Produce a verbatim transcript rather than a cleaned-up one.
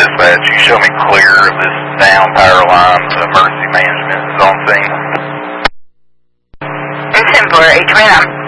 dispatch. You show me clear of this down power line. The emergency management is on scene. It's ten four, H M A.